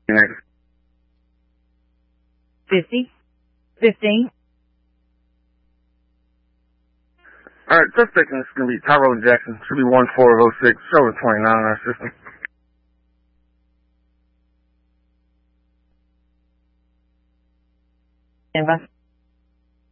Next. 50. 15. Alright, suspect is going to be Tyrone Jackson. Should be 1406, showing 29 on our system. Stand by.